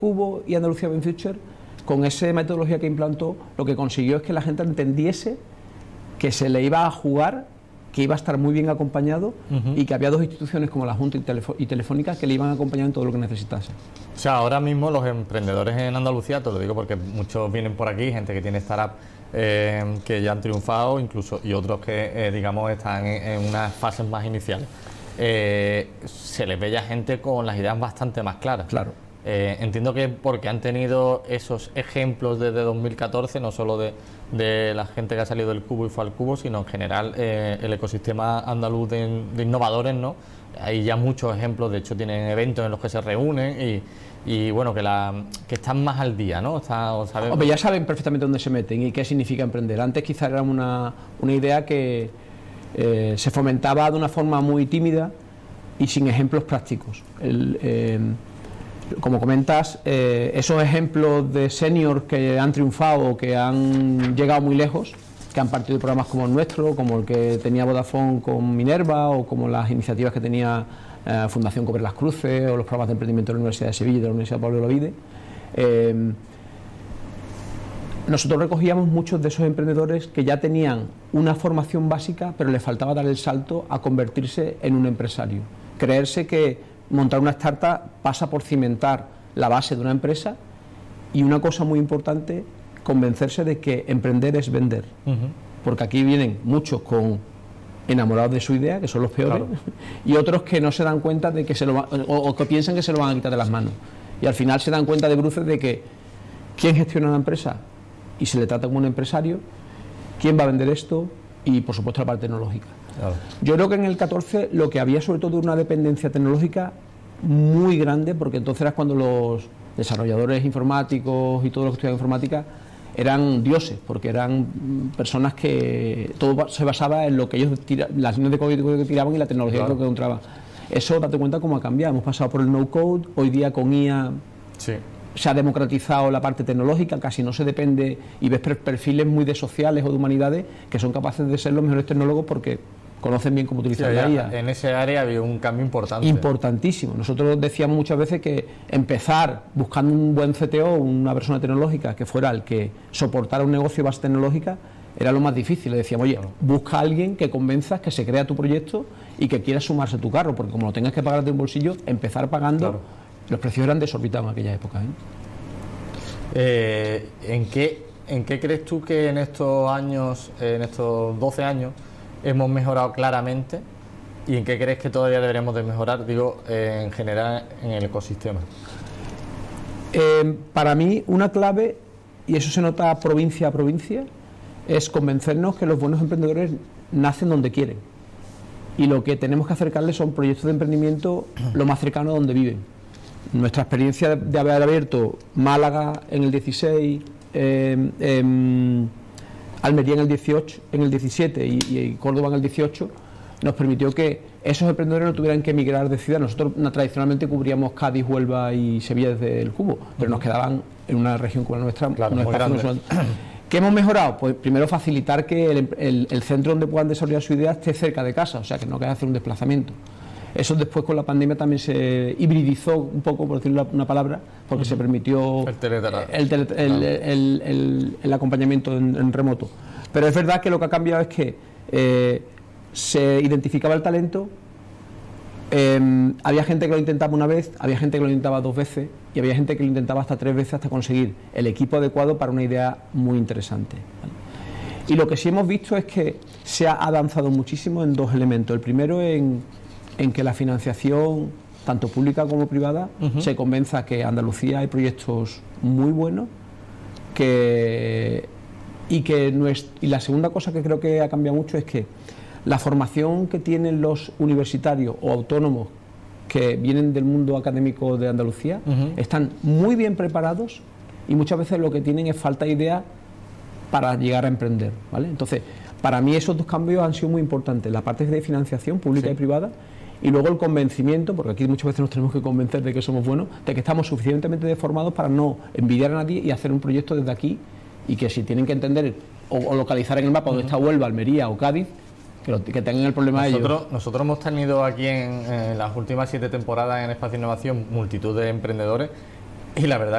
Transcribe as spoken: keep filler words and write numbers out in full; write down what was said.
Cubo y Andalucía Open Future, con esa metodología que implantó, lo que consiguió es que la gente entendiese que se le iba a jugar, que iba a estar muy bien acompañado uh-huh. y que había dos instituciones como la Junta y, Telefo y Telefónica que le iban a acompañar en todo lo que necesitase. O sea, ahora mismo los emprendedores en Andalucía, te lo digo porque muchos vienen por aquí, gente que tiene startup eh, que ya han triunfado, incluso, y otros que, eh, digamos, están en, en unas fases más iniciales. Eh, se les ve ya gente con las ideas bastante más claras. Claro. Eh, entiendo que porque han tenido esos ejemplos desde dos mil catorce, no solo de, de la gente que ha salido del Cubo y fue al Cubo, sino en general eh, el ecosistema andaluz de, de innovadores, ¿no? Hay ya muchos ejemplos, de hecho tienen eventos en los que se reúnen y, y bueno, que, la, que están más al día, ¿no? Está, o saben... Hombre, ya saben perfectamente dónde se meten y qué significa emprender. Antes quizás era una, una idea que eh, se fomentaba de una forma muy tímida y sin ejemplos prácticos. El, eh, Como comentas, eh, esos ejemplos de seniors que han triunfado, que han llegado muy lejos, que han partido de programas como el nuestro, como el que tenía Vodafone con Minerva, o como las iniciativas que tenía eh, Fundación Cobre Las Cruces, o los programas de emprendimiento de la Universidad de Sevilla y de la Universidad Pablo Olavide. Eh, nosotros recogíamos muchos de esos emprendedores que ya tenían una formación básica, pero les faltaba dar el salto a convertirse en un empresario. Creerse que montar una startup pasa por cimentar la base de una empresa y una cosa muy importante, convencerse de que emprender es vender. Uh-huh. Porque aquí vienen muchos con enamorados de su idea, que son los peores, claro. y otros que no se dan cuenta de que se lo va, o, o que piensan que se lo van a quitar de las manos. Y al final se dan cuenta de bruces de que quién gestiona una empresa y se le trata como un empresario, quién va a vender esto y por supuesto la parte tecnológica. Claro. Yo creo que en el catorce lo que había sobre todo una dependencia tecnológica muy grande, porque entonces era cuando los desarrolladores informáticos y todos los que estudiaban informática eran dioses, porque eran personas que todo se basaba en lo que ellos tiraban, las líneas de código que tiraban y la tecnología claro. que encontraban. Eso, date cuenta cómo ha cambiado. Hemos pasado por el no-code, hoy día con I A sí. se ha democratizado la parte tecnológica, casi no se depende, y ves perfiles muy de sociales o de humanidades que son capaces de ser los mejores tecnólogos porque conocen bien cómo utilizar sí, la I A. En ese área había un cambio importante. Importantísimo. Nosotros decíamos muchas veces que empezar buscando un buen C T O, una persona tecnológica que fuera el que soportara un negocio base tecnológica, era lo más difícil. Le decíamos, oye, claro. busca a alguien que convenzas, que se crea tu proyecto y que quiera sumarse a tu carro, porque como lo tengas que pagar de un bolsillo, empezar pagando, claro. los precios eran desorbitados en aquella época. ¿eh? Eh, ¿en qué, ¿En qué crees tú que en estos años, en estos doce años, hemos mejorado claramente y en qué crees que todavía deberíamos de mejorar, digo, eh, en general en el ecosistema? Eh, para mí una clave, y eso se nota provincia a provincia, es convencernos que los buenos emprendedores nacen donde quieren y lo que tenemos que acercarles son proyectos de emprendimiento lo más cercano a donde viven. Nuestra experiencia de haber abierto Málaga en el dieciséis, eh, eh, Almería en el dieciocho, en el diecisiete y, y Córdoba en el dieciocho, nos permitió que esos emprendedores no tuvieran que emigrar de ciudad. Nosotros tradicionalmente cubríamos Cádiz, Huelva y Sevilla desde el Cubo, pero uh-huh. nos quedaban en una región como la nuestra. Claro, muy grande. ¿Qué hemos mejorado? Pues primero facilitar que el, el, el centro donde puedan desarrollar su idea esté cerca de casa, o sea que no quede hacer un desplazamiento. Eso después con la pandemia también se hibridizó un poco, por decirlo una palabra, porque uh-huh. se permitió el, teletara- el, tele, el, el, el, el, el acompañamiento en, en remoto. Pero es verdad que lo que ha cambiado es que eh, se identificaba el talento, eh, había gente que lo intentaba una vez, había gente que lo intentaba dos veces y había gente que lo intentaba hasta tres veces hasta conseguir el equipo adecuado para una idea muy interesante. ¿Vale? Y lo que sí hemos visto es que se ha avanzado muchísimo en dos elementos. El primero en, en que la financiación, tanto pública como privada, uh-huh. se convenza que en Andalucía hay proyectos muy buenos, que, y, que nuestro, y la segunda cosa que creo que ha cambiado mucho es que la formación que tienen los universitarios o autónomos que vienen del mundo académico de Andalucía uh-huh. están muy bien preparados y muchas veces lo que tienen es falta de idea para llegar a emprender, ¿vale? Entonces, para mí esos dos cambios han sido muy importantes, la parte de financiación pública sí. y privada, y luego el convencimiento, porque aquí muchas veces nos tenemos que convencer de que somos buenos, de que estamos suficientemente formados para no envidiar a nadie y hacer un proyecto desde aquí, y que si tienen que entender o, o localizar en el mapa uh-huh. donde está Huelva, Almería o Cádiz, que, lo, que tengan el problema nosotros, ellos. Nosotros hemos tenido aquí en, en las últimas siete temporadas en Espacio Innovación multitud de emprendedores y la verdad